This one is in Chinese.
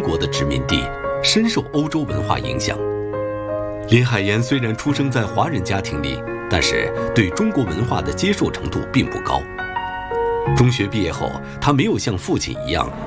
国的殖民地，深受欧洲文化影响。林海岩虽然出生在华人家庭里，但是对中国文化的接受程度并不高。中学毕业后，他没有像父亲一样